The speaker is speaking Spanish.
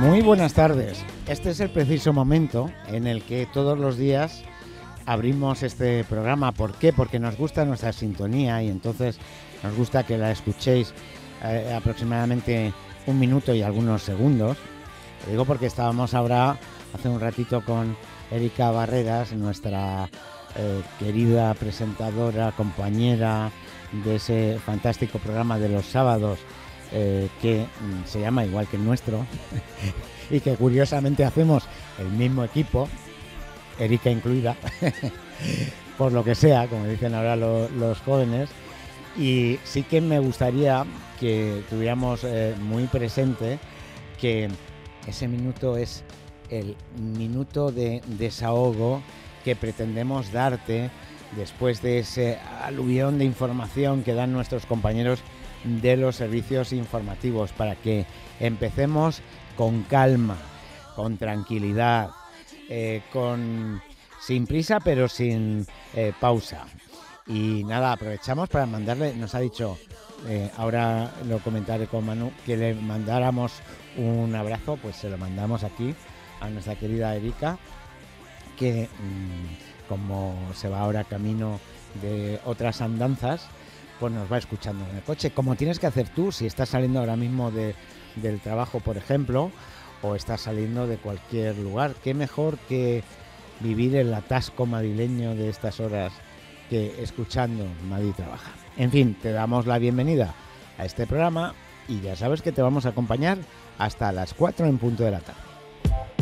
Muy buenas tardes. Este es el preciso momento en el que todos los días abrimos este programa. ¿Por qué? Porque nos gusta nuestra sintonía y entonces nos gusta que la escuchéis aproximadamente un minuto y algunos segundos. Lo digo porque estábamos ahora hace un ratito con Erika Barreras, nuestra querida presentadora, compañera de ese fantástico programa de los sábados que se llama igual que el nuestro y que curiosamente hacemos el mismo equipo, Erika incluida, por lo que sea, como dicen ahora los jóvenes. Y sí que me gustaría que tuviéramos muy presente que ese minuto es el minuto de desahogo que pretendemos darte después de ese aluvión de información que dan nuestros compañeros de los servicios informativos, para que empecemos con calma, con tranquilidad, sin prisa pero sin pausa. Y nada, aprovechamos para mandarle, nos ha dicho, ahora lo comentaré con Manu, que le mandáramos un abrazo, pues se lo mandamos aquí a nuestra querida Erika, que como se va ahora camino de otras andanzas, pues nos va escuchando en el coche, como tienes que hacer tú si estás saliendo ahora mismo del trabajo, por ejemplo, o estás saliendo de cualquier lugar. Qué mejor que vivir el atasco madrileño de estas horas que escuchando Madrid Trabaja. En fin, te damos la bienvenida a este programa y ya sabes que te vamos a acompañar hasta las 4 en punto de la tarde.